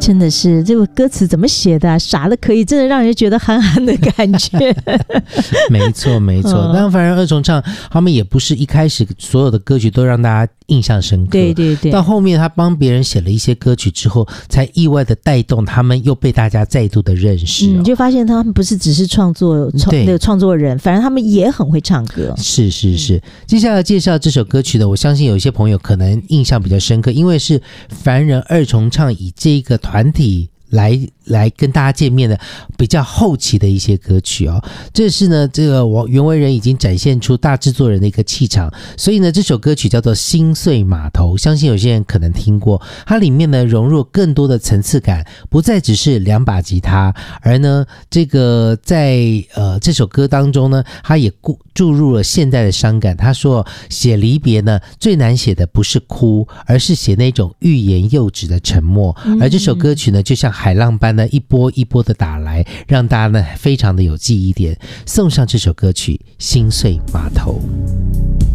真的是这个歌词怎么写的傻的可以，真的让人觉得憨憨的感觉。 没错没错，但反而二重唱他们也不是一开始所有的歌曲都让大家印象深刻， 对对对， 到后面他帮别人写了一些歌曲之后，才意外的带动他们又被大家再度的认识， 你就发现他们不是只是创作人，反正他们也很会唱歌。 是是是，接下来介绍这首歌曲的，我相信有一些朋友可能印象比较深刻，因为是凡人二重唱以这个团体来跟大家见面的比较后期的一些歌曲哦。这是呢，这个袁惟仁已经展现出大制作人的一个气场，所以呢，这首歌曲叫做《心碎码头》，相信有些人可能听过。它里面呢融入更多的层次感，不再只是两把吉他，而呢，这个在这首歌当中呢，它也注入了现代的伤感。他说，写离别呢，最难写的不是哭，而是写那种欲言又止的沉默。而这首歌曲呢，就像海浪般呢，一波一波的打来，让大家呢非常的有记忆点。送上这首歌曲《心碎码头》。